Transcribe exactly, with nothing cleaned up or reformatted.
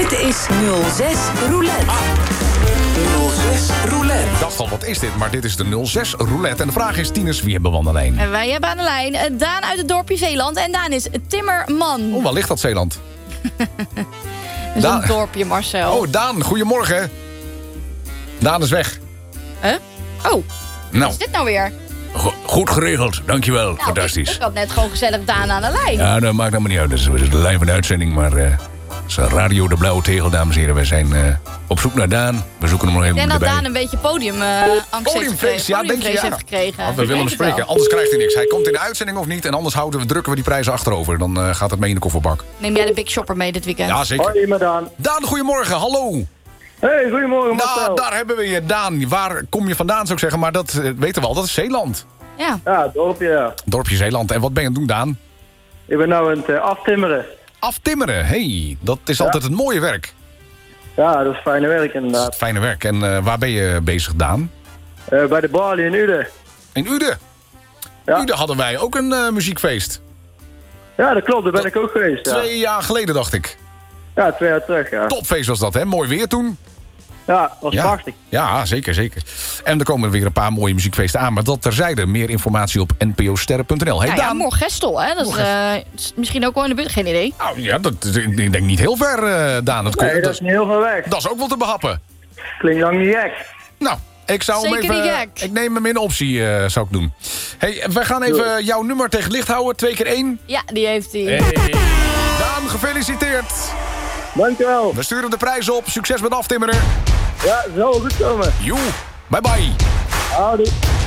Dit is nul zes Roulette. Ah. nul zes Roulette. Ik dacht al, wat is dit? Maar dit is de nul zes Roulette. En de vraag is, tieners, wie hebben we aan de lijn? En wij hebben aan de lijn uh, Daan uit het dorpje Zeeland. En Daan is timmerman. Oh, waar ligt dat Zeeland? Zo'n Daan... dorpje, Marcel. Oh, Daan, goedemorgen. Daan is weg. Huh? Oh, nou. wat is dit nou weer? Go- goed geregeld, dankjewel. Nou, fantastisch. Ik, ik had net gewoon gezellig Daan aan de lijn. Ja, dat maakt helemaal niet uit. Dat is de lijn van de uitzending, maar... Uh... Radio de Blauwe Tegel, dames en heren. Wij zijn uh, op zoek naar Daan. We zoeken hem nog even erbij. Ik denk dat erbij. Daan een beetje podiumangst uh, Podiumvrees, ja, denk je, ja. heeft gekregen. Ah, we willen hem spreken, anders krijgt hij niks. Hij komt in de uitzending of niet en anders houden we, drukken we die prijzen achterover. Dan uh, gaat het mee in de kofferbak. Neem jij de Big Shopper mee dit weekend? Ja, zeker. Hoi, met Daan. Daan, goedemorgen, hallo. Hey, goedemorgen, Marcel. Nou, daar hebben we je, Daan. Waar kom je vandaan, zou ik zeggen, maar dat uh, weten we al. Dat is Zeeland. Ja. Ja, dorpje, ja. Dorpje Zeeland. En wat ben je aan het doen, Daan? Ik ben nou aan het uh, aftimmeren. Aftimmeren, hey, dat is ja. altijd het mooie werk. Ja, dat is fijne werk inderdaad. Dat is fijne werk. En uh, waar ben je bezig, Daan? Uh, bij de Barley in Uden. In Uden? Ja. Uden hadden wij ook een uh, muziekfeest. Ja, dat klopt, daar ben dat, ik ook geweest. Twee ja. jaar geleden, dacht ik. Ja, twee jaar terug, ja. Topfeest was dat, hè? Mooi weer toen. Ja, was ja. prachtig. Ja, zeker, zeker. En er komen weer een paar mooie muziekfeesten aan. Maar dat terzijde, meer informatie op n p o sterren punt n l. Hey, ja, Daan. Ja, Moorgestel, hè? Dat is, uh, is misschien ook wel in de buurt, geen idee. Nou ja, dat, ik denk niet heel ver, uh, Daan. Dat, nee, kon, dat is niet heel veel weg. Dat is ook wel te behappen. Klinkt lang niet gek. Nou, ik zou Zeker hem even... niet gek. Ik neem hem in optie, uh, zou ik doen. Hey, we gaan even jouw nummer tegen het licht houden. Twee keer één. Ja, die heeft hij. Hey. Daan, gefeliciteerd. Dankjewel. We sturen de prijs op. Succes met aftimmeren. Ja, zo goed komen. Joe, bye bye. Houdoe.